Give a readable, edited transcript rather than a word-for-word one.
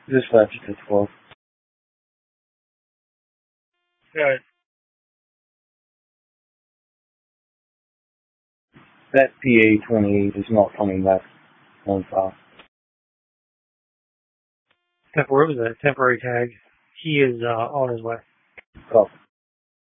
Just left it at 12. Good. That PA-28 is not coming back on file. What was that? Temporary tag. He is on his way. Copy.